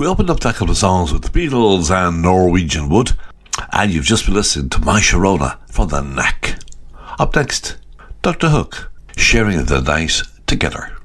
We opened up that couple of songs with the Beatles and Norwegian Wood, and you've just been listening to My Sharona from The Knack. Up next, Dr. Hook, Sharing the Night Together.